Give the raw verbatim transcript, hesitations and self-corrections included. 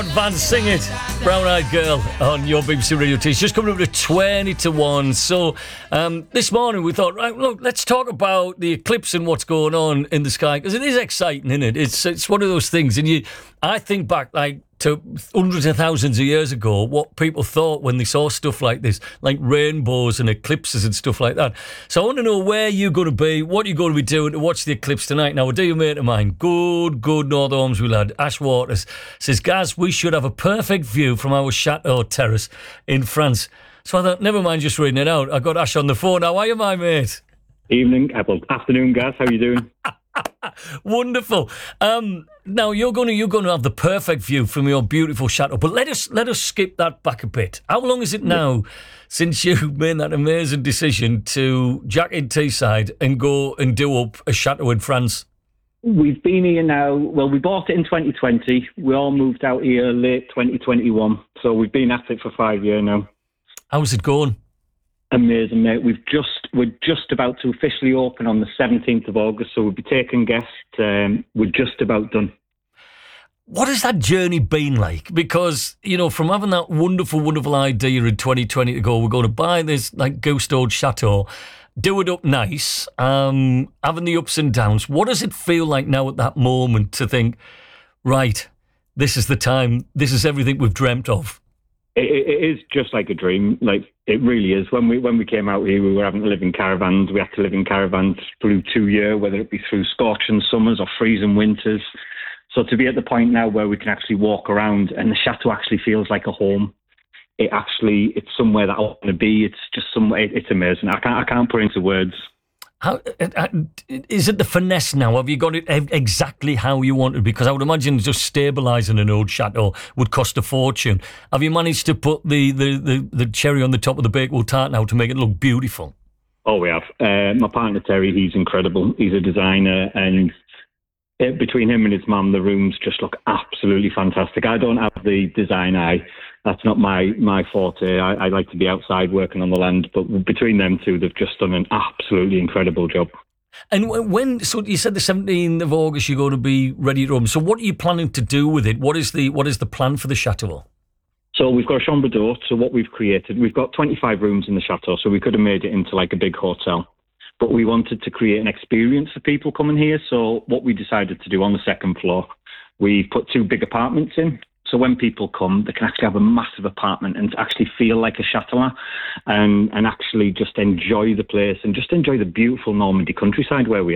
Siobhan Van Sing It, Brown Eyed Girl on your B B C Radio T. It's just coming up to twenty to one. So um, this morning we thought, right, look, let's talk about the eclipse and what's going on in the sky, because it is exciting, isn't it? It's it's one of those things, and you, I think back like to hundreds of thousands of years ago, what people thought when they saw stuff like this, like rainbows and eclipses and stuff like that. So I want to know where you're going to be, what you're going to be doing to watch the eclipse tonight. Now, a dear mate of mine, good, good North Ormsby lad, Ash Waters, says, Gaz, we should have a perfect view from our chateau terrace in France. So I thought, never mind just reading it out. I got Ash on the phone. How are you, my mate? Evening, well, afternoon, Gaz. How are you doing? Wonderful. Um, now you're going to you're going to have the perfect view from your beautiful chateau. But let us let us skip that back a bit. How long is it now since you made that amazing decision to jack in Teesside and go and do up a chateau in France? We've been here now. Well, we bought it in twenty twenty. We all moved out here late twenty twenty-one. So we've been at it for five years now. How's it going? Amazing, mate. We've just we're just about to officially open on the seventeenth of August, so we'll be taking guests. Um, we're just about done. What has that journey been like? Because, you know, from having that wonderful, wonderful idea in twenty twenty to go, we're going to buy this like ghost old chateau, do it up nice, um, having the ups and downs. What does it feel like now at that moment to think, right, this is the time, this is everything we've dreamt of? It, it is just like a dream. Like, it really is. When we when we came out here, we were having to live in caravans. We had to live in caravans through two years, whether it be through scorching summers or freezing winters. So to be at the point now where we can actually walk around and the chateau actually feels like a home. It actually, it's somewhere that I want to be. It's just somewhere, it, it's amazing. I can't I can't put into words. How is it the finesse now? Have you got it exactly how you want it? Because I would imagine just stabilising an old chateau would cost a fortune. Have you managed to put the, the, the, the cherry on the top of the Bakewell tart now to make it look beautiful? Oh, we have. Uh, my partner Terry, he's incredible. He's a designer, and uh, between him and his mum, the rooms just look absolutely fantastic. I don't have the design eye. That's not my, my forte. I, I like to be outside working on the land, but between them two, they've just done an absolutely incredible job. And when, so you said the seventeenth of August you're going to be ready to roam. So what are you planning to do with it? What is the what is the plan for the chateau? So we've got a chambre d'hôte. So what we've created, we've got twenty-five rooms in the chateau, so we could have made it into like a big hotel. But we wanted to create an experience for people coming here. So what we decided to do on the second floor, we put two big apartments in. So when people come, they can actually have a massive apartment and actually feel like a chateau, and, and actually just enjoy the place and just enjoy the beautiful Normandy countryside where we are.